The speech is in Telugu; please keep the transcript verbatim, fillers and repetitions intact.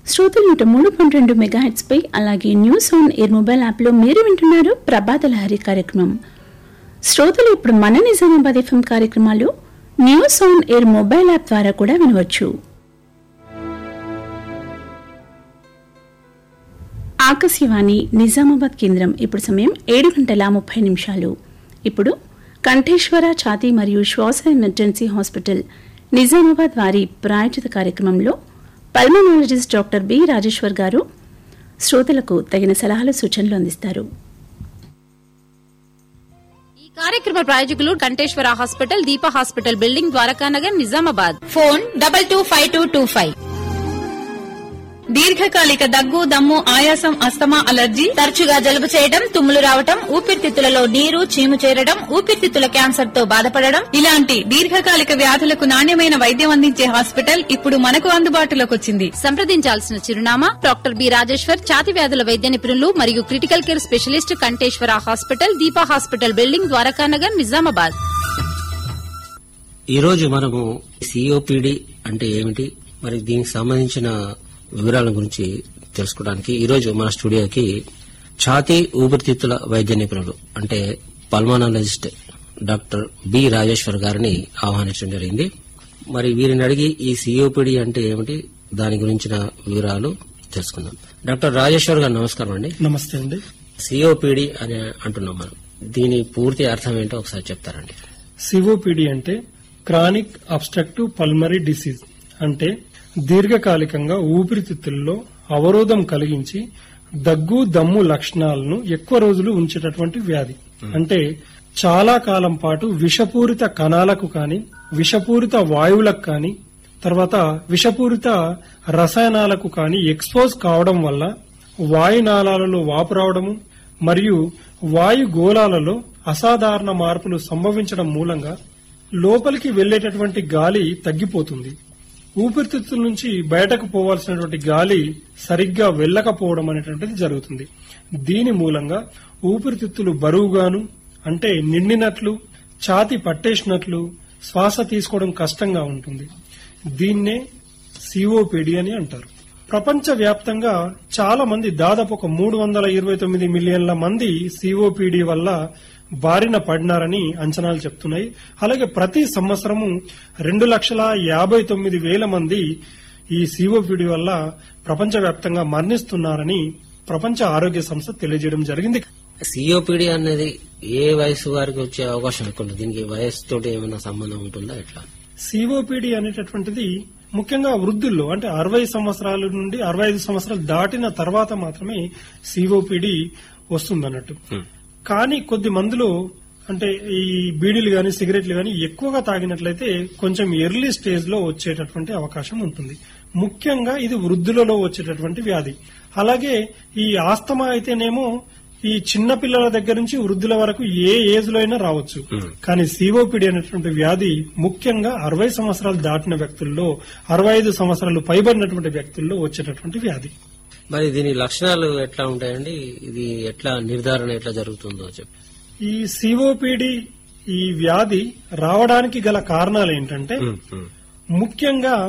శ్రోతలు నూట మూడు పాయింట్ రెండు మెగాహెట్స్ పై అలాగే news on air mobile app లో మీరు వింటున్నారు ప్రభాత లహరి కార్యక్రమం. శ్రోతలు ఇప్పుడు మన నిజామాబాద్ ఎఫ్ఎం కార్యక్రమాలు news on air mobile app ద్వారా కూడా వినవచ్చు. ఆకాశవాణి నిజామాబాద్ కేంద్రం. ఇప్పుడు సమయం ఏడు గంటల ముప్పై నిమిషాలు. ఇప్పుడు కంఠేశ్వర ఛాతీ మరియు శ్వాస ఎమర్జెన్సీ హాస్పిటల్ నిజామాబాద్ వారి ప్రాయోజిత కార్యక్రమంలో పల్మనాలజిస్ట్ డాక్టర్ బి రాజేశ్వర్ గారు శ్రోతలకు తగిన సలహాలు సూచనలు అందిస్తారు. ఈ కార్యక్రమ ప్రాయోజకులు కంఠేశ్వర హాస్పిటల్, దీప hospital building, Dwarakanagar, Nizamabad. Phone double two five two two five. దీర్ఘకాలిక దగ్గు, దమ్ము, ఆయాసం, అస్తమా, అలర్జీ, తరచుగా జలుబు చేయడం, తుమ్ములు రావటం, ఊపిరితిత్తులలో నీరు, చీము చేరడం, ఊపిరితిత్తుల క్యాన్సర్ తో బాధపడడం, ఇలాంటి దీర్ఘకాలిక వ్యాధులకు నాణ్యమైన వైద్యం అందించే హాస్పిటల్ ఇప్పుడు మనకు అందుబాటులోకి వచ్చింది. సంప్రదించాల్సిన చిరునామా డాక్టర్ బి రాజేశ్వర్, ఛాతీ వ్యాధుల వైద్య నిపుణులు మరియు critical care specialist, Kanteshwara hospital, దీప హాస్పిటల్ బిల్డింగ్, ద్వారకానగర్, నిజామాబాద్. ఈ రోజు మనము సిఓపిడి అంటే ఏమిటి, మరి దీనికి సంబంధించిన వివరాల గురించి తెలుసుకోవడానికి ఈరోజు మన స్టూడియోకి ఛాతీ ఊపిరితిత్తుల వైద్య నిపుణులు అంటే పల్మనాలజిస్ట్ డాక్టర్ బి రాజేశ్వర్ గారిని ఆహ్వానించడం జరిగింది. మరి వీరిని అడిగి ఈ సిఓపిడి అంటే ఏమిటి, దాని గురించిన వివరాలు తెలుసుకుందాం. డాక్టర్ రాజేశ్వర్ గారు నమస్కారం అండి. నమస్తే అండి. సిఓపిడి అని అంటున్నాం మనం, దీని పూర్తి అర్థం ఏంటో ఒకసారి చెప్తారండి. సిఓపిడి అంటే క్రానిక్ అబ్స్ట్రక్టివ్ పల్మరీ డిసీజ్, అంటే దీర్ఘకాలికంగా ఊపిరితిత్తుల్లో అవరోధం కలిగించి దగ్గు, దమ్ము లక్షణాలను ఎక్కువ రోజులు ఉంచేటటువంటి వ్యాధి. అంటే చాలా కాలం పాటు విషపూరిత కణాలకు కాని, విషపూరిత వాయువులకు కాని, తర్వాత విషపూరిత రసాయనాలకు కాని ఎక్స్పోజ్ కావడం వల్ల వాయునాళాలలో వాపు రావడము మరియు వాయు గోళాలలో అసాధారణ మార్పులు సంభవించడం మూలంగా లోపలికి వెళ్లేటటువంటి గాలి తగ్గిపోతుంది. ఊపిరితిత్తుల నుంచి బయటకు పోవాల్సినటువంటి గాలి సరిగ్గా వెళ్లకపోవడం అనేటువంటిది జరుగుతుంది. దీని మూలంగా ఊపిరితిత్తులు బరువుగాను, అంటే నిండినట్లు, ఛాతీ పట్టేసినట్లు, శ్వాస తీసుకోవడం కష్టంగా ఉంటుంది. దీన్నే సిఓపిడి అని అంటారు. ప్రపంచ వ్యాప్తంగా చాలా మంది, దాదాపు ఒక మూడు వందల ఇరవై తొమ్మిది మిలియన్ల మంది సిఓపిడి వల్ల బారిన పడినారని అంచనాలు చెప్తున్నాయి. అలాగే ప్రతి సంవత్సరము రెండు లక్షల యాభై తొమ్మిది వేల మంది ఈ సిఓపిడి వల్ల ప్రపంచవ్యాప్తంగా మరణిస్తున్నారని ప్రపంచ ఆరోగ్య సంస్థ తెలియజేయడం జరిగింది. సిఓపిడి అనేది ఏ వయసు వారికి వచ్చే అవకాశం ఎక్కువ? దీనికి వయసుతో ఏమైనా సంబంధం ఉంటుందా? ఎట్లా? సిఓపిడి అనేటటువంటిది ముఖ్యంగా వృద్ధుల్లో, అంటే అరవై సంవత్సరాల నుండి అరవై ఐదు సంవత్సరాలు దాటిన తర్వాత మాత్రమే సిఓపిడి వస్తుందన్నట్టు. కానీ కొద్ది మందిలో, అంటే ఈ బీడీలు గాని, సిగరెట్లు గాని ఎక్కువగా తాగినట్లయితే కొంచెం ఎర్లీ స్టేజ్ లో వచ్చేటటువంటి అవకాశం ఉంటుంది. ముఖ్యంగా ఇది వృద్ధులలో వచ్చేటటువంటి వ్యాధి. అలాగే ఈ ఆస్తమా అయితేనేమో ఈ చిన్న పిల్లల దగ్గర నుంచి వృద్ధుల వరకు ఏ ఏజ్ లో అయినా రావచ్చు. కానీ సిఓపిడి అనేటువంటి వ్యాధి ముఖ్యంగా అరవై సంవత్సరాలు దాటిన వ్యక్తుల్లో, అరవై ఐదు సంవత్సరాలు పైబడినటువంటి వ్యక్తుల్లో వచ్చేటటువంటి వ్యాధి. మరి దీని లక్షణాలు ఎట్లా ఉంటాయండి? ఇది ఎట్లా నిర్ధారణ ఎట్లా జరుగుతుందో చెప్పి. ఈ సిఓపిడి ఈ వ్యాధి రావడానికి గల కారణాలు ఏంటంటే ముఖ్యంగా